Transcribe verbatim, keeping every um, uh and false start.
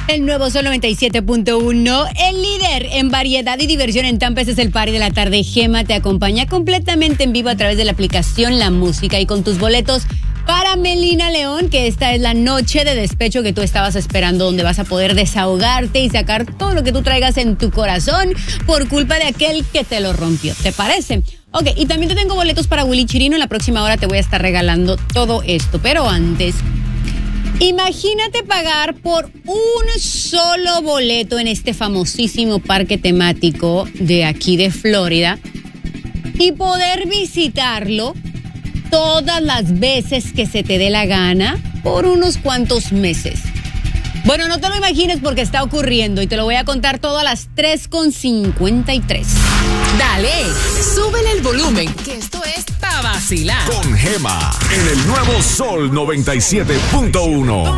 El nuevo Sol noventa y siete punto uno, el líder en variedad y diversión en Tampa. Este es el party de la tarde. Gema te acompaña completamente en vivo a través de la aplicación La Música y con tus boletos para Melina León, que esta es la noche de despecho que tú estabas esperando, donde vas a poder desahogarte y sacar todo lo que tú traigas en tu corazón por culpa de aquel que te lo rompió. ¿Te parece? Ok, y también te tengo boletos para Willy Chirino. En la próxima hora te voy a estar regalando todo esto. Pero antes, imagínate pagar por un solo boleto en este famosísimo parque temático de aquí de Florida y poder visitarlo todas las veces que se te dé la gana por unos cuantos meses. Bueno, no te lo imagines porque está ocurriendo y te lo voy a contar todo a las tres con cincuenta y tres. Dale, súbele el volumen, que esto es Pa' Vacilar. Con Gema, en el nuevo Sol noventa y siete punto uno.